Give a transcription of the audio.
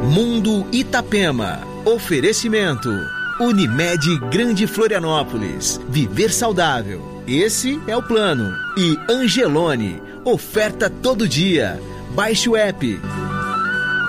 Mundo Itapema. Oferecimento Unimed Grande Florianópolis. Viver saudável. Esse é o plano. E Angelone. Oferta todo dia. Baixe o app.